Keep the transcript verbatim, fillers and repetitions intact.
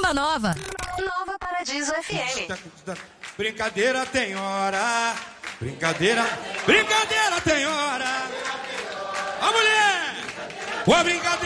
Nova Nova. Nova Paradiso F M. Brincadeira tem hora. Brincadeira. Brincadeira tem hora. A mulher. A brincadeira.